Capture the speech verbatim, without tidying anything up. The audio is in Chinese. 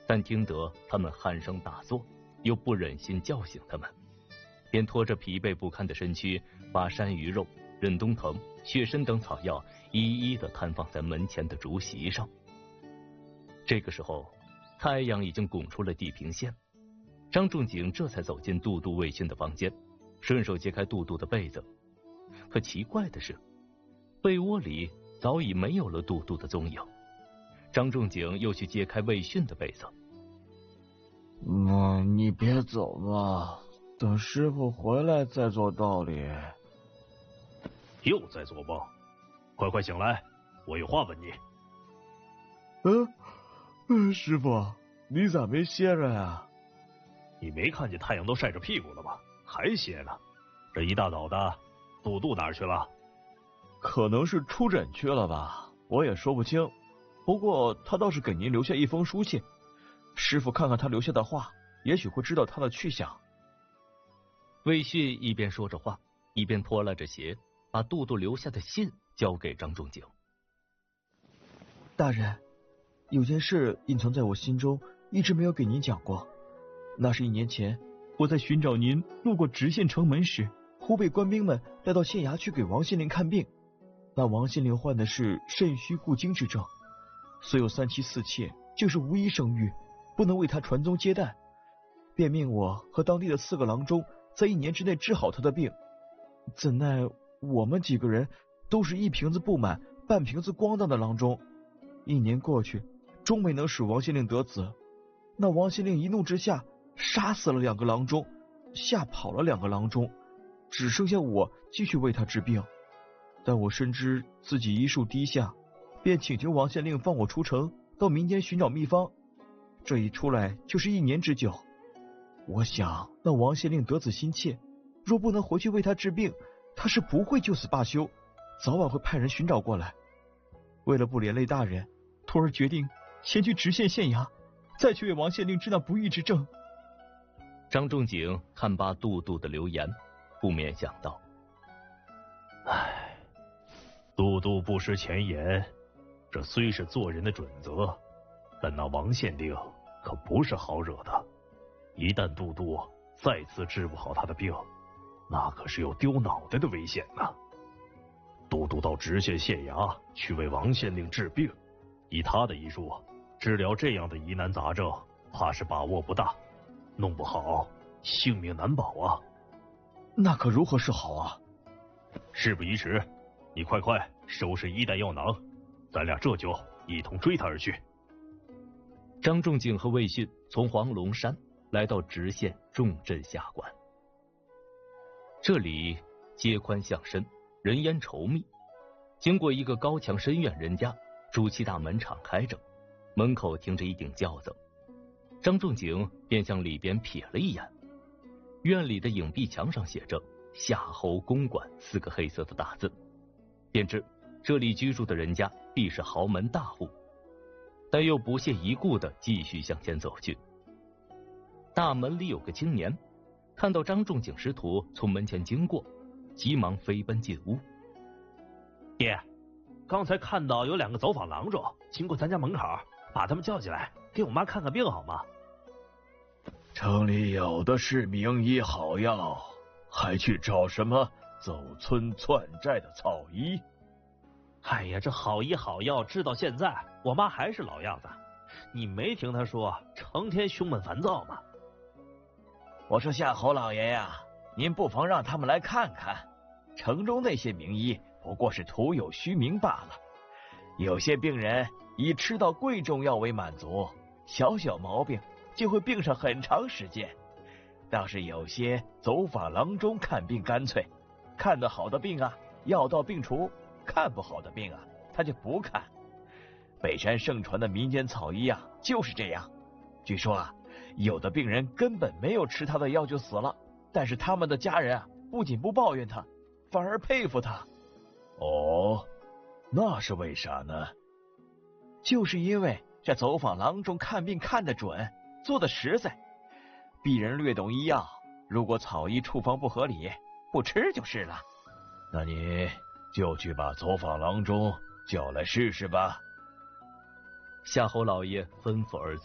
但听得他们鼾声大作，又不忍心叫醒他们，便拖着疲惫不堪的身躯，把山芋肉、忍冬藤、雪参等草药一一的摊放在门前的竹席上。这个时候，太阳已经拱出了地平线，张仲景这才走进杜杜、魏训的房间，顺手揭开杜杜的被子。可奇怪的是，被窝里早已没有了杜杜的踪影。张仲景又去揭开魏训的被子。 嗯，你别走嘛，等师傅回来再做道理。 又在做梦，快快醒来，我有话问你。 嗯，嗯，师傅，你咋没歇着呀？ 你没看见太阳都晒着屁股了吗？还歇呢？这一大早的，杜杜哪儿去了？ 可能是出诊去了吧，我也说不清。不过他倒是给您留下一封书信，师傅看看他留下的话，也许会知道他的去向。 魏训一边说着话，一边拖拉着鞋，把杜杜留下的信交给张仲景。 大人，有件事隐藏在我心中，一直没有给您讲过。那是一年前，我在寻找您路过直县城门时，忽被官兵们带到县衙去给王县令看病。那王县令患的是肾虚固精之症，虽有三妻四妾，就是无一生育，不能为他传宗接代，便命我和当地的四个郎中在一年之内治好他的病。怎奈我们几个人都是一瓶子不满半瓶子光当的郎中，一年过去，终没能使王县令得子。那王县令一怒之下杀死了两个郎中，吓跑了两个郎中，只剩下我继续为他治病。但我深知自己医术低下，便请求王县令放我出城，到民间寻找秘方。这一出来就是一年之久。我想那王县令得子心切，若不能回去为他治病，他是不会就此罢休，早晚会派人寻找过来。为了不连累大人，徒儿决定前去直县县衙，再去为王县令治那不育之症。 张仲景看罢杜杜的留言，不免想到： 唉，杜杜不失前言，这虽是做人的准则，但那王县令可不是好惹的。一旦杜杜再次治不好他的病，那可是有丢脑袋的危险呐。杜杜到直县县衙去为王县令治病，以他的医术，治疗这样的疑难杂症，怕是把握不大，弄不好性命难保啊。 那可如何是好啊？ 事不宜迟，你快快收拾衣带药囊，咱俩这就一同追他而去。 张仲景和魏训从黄龙山来到直县重镇下关。这里街宽巷深，人烟稠密。经过一个高墙深院人家，朱漆大门敞开着，门口停着一顶轿子。张仲景便向里边瞥了一眼，院里的影壁墙上写着夏侯公馆四个黑色的大字，便知这里居住的人家必是豪门大户，但又不屑一顾的继续向前走去。大门里有个青年，看到张仲景师徒从门前经过，急忙飞奔进屋。 爹，刚才看到有两个走访郎中经过咱家门口，把他们叫进来给我妈看看病好吗？ 城里有的是名医好药，还去找什么走村窜寨的草医？ 哎呀，这好医好药治到现在，我妈还是老样子。你没听她说成天胸闷烦躁吗？ 我说夏侯老爷呀，您不妨让他们来看看，城中那些名医不过是徒有虚名罢了。有些病人以吃到贵重药为满足，小小毛病就会病上很长时间。倒是有些走访郎中看病干脆，看得好的病啊，药到病除；看不好的病啊，他就不看。北山盛传的民间草医啊，就是这样。据说啊，有的病人根本没有吃他的药就死了，但是他们的家人啊，不仅不抱怨他，反而佩服他。 哦，那是为啥呢？ 就是因为这走访郎中看病看得准，做得实在。鄙人略懂医药，如果草医处方不合理，不吃就是了。 那你就去把走访郎中叫来试试吧。 夏侯老爷吩咐儿子